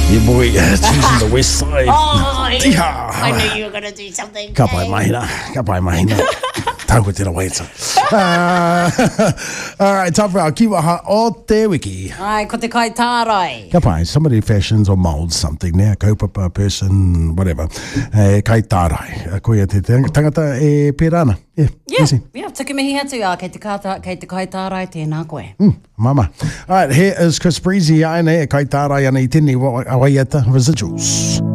Your boy, choosing the west side. I knew you were going to do something. Ka pai mahina. Tau te rawaita. All right, time for our kiwaha o te wiki. Ai, ko te kai tārai. Ka pai, somebody fashions or molds something now, kaupapa person, whatever. Kai tārai. Koia te tangata e pērana. Yeah, tuki mihi atu kei te kai tārai tēnā koe. Mama. All right, here is Chris Breezy. Aine e kai tārai ana I tini awaiata residuals.